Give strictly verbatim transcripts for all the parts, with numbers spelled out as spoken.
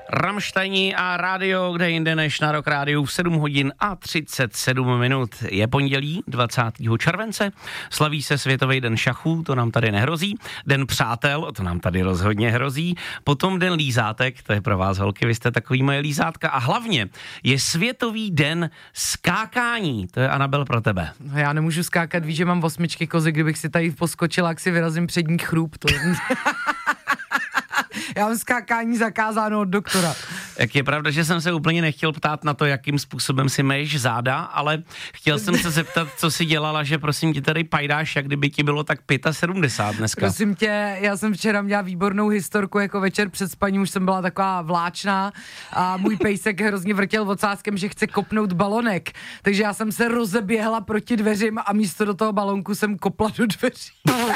Rammsteini a rádio, kde jinde než na Rock Rádiu v sedm hodin a třicet sedm minut. Je pondělí dvacátého července, slaví se Světový den šachů, to nám tady nehrozí, Den přátel, to nám tady rozhodně hrozí, potom Den lízátek, to je pro vás holky, vy jste takový moje lízátka, a hlavně je Světový den skákání, to je Anabel pro tebe. Já nemůžu skákat, víš, že mám osmičky kozy, kdybych si tady poskočila, jak si vyrazím přední chrup, to já mám skákání zakázáno od doktora. Jak je pravda, že jsem se úplně nechtěl ptát na to, jakým způsobem si meješ záda, ale chtěl jsem se zeptat, co si dělala, že prosím tě tady pajdáš, jak kdyby ti bylo tak sedmdesát pět dneska. Prosím tě, já jsem včera měla výbornou historku, jako večer před spaním už jsem byla taková vláčná a můj pejsek hrozně vrtěl ocáskem, že chce kopnout balonek, takže já jsem se rozeběhla proti dveřím a místo do toho balonku jsem kopla do dveří.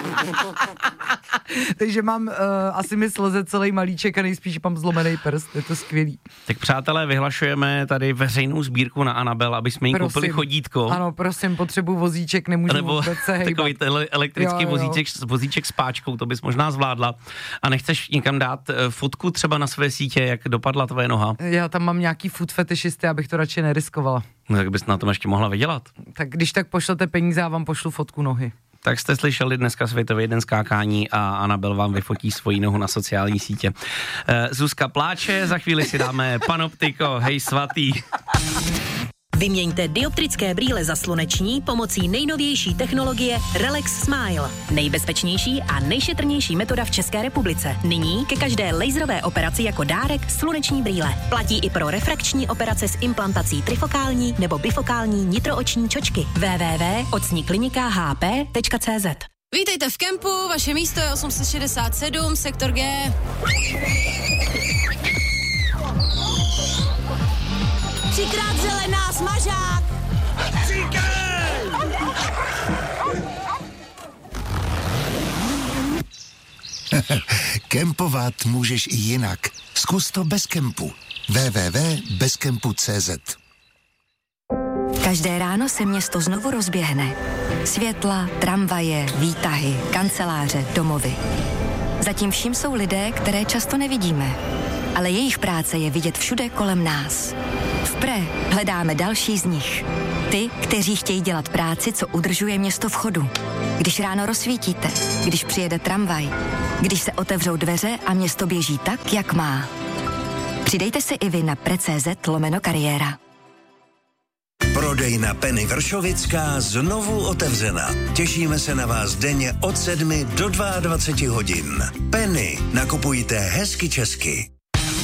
Takže mám, uh, asi mi sleze celý malíček a nejspíš mám zlomený prst, je to skvělý. Tak přátelé, vyhlašujeme tady veřejnou sbírku na Anabel, aby jsme jí koupili chodítko. Ano, prosím, potřebuji vozíček, nemůžu nebo vůbec se hejbat. Takový ten elektrický jo, jo. Vozíček, vozíček s páčkou, to bys možná zvládla. A nechceš někam dát fotku třeba na své sítě, jak dopadla tvoje noha? Já tam mám nějaký food fetišisty, abych to radši neriskovala. No, tak bys na tom ještě mohla vydělat. Tak když tak pošlete peníze, já vám pošlu fotku nohy. Tak jste slyšeli dneska Světový den skákání a Anabel vám vyfotí svoji nohu na sociální sítě. Zuzka pláče, za chvíli si dáme Panoptiko, hej svatý. Vyměňte dioptrické brýle za sluneční pomocí nejnovější technologie Relax Smile. Nejbezpečnější a nejšetrnější metoda v České republice. Nyní ke každé laserové operaci jako dárek sluneční brýle. Platí i pro refrakční operace s implantací trifokální nebo bifokální nitrooční čočky. w w w tečka ocni klinika h p tečka c z. Vítejte v kempu, vaše místo je osm set šedesát sedm, sektor G. Třikrát zelená, smažák! Kempovat můžeš i jinak. Zkus to bez kempu. w w w tečka bezkempu tečka c z. Každé ráno se město znovu rozběhne. Světla, tramvaje, výtahy, kanceláře, domovy. Zatím vším jsou lidé, které často nevidíme. Ale jejich práce je vidět všude kolem nás. V Pre hledáme další z nich. Ty, kteří chtějí dělat práci, co udržuje město v chodu. Když ráno rozsvítíte, když přijede tramvaj, když se otevřou dveře a město běží tak, jak má. Přidejte si i vy na pre.cz lomeno kariéra. Prodejna Penny Vršovická znovu otevřena. Těšíme se na vás denně od sedmi do dvaceti dvou hodin. Penny, nakupujte hezky česky.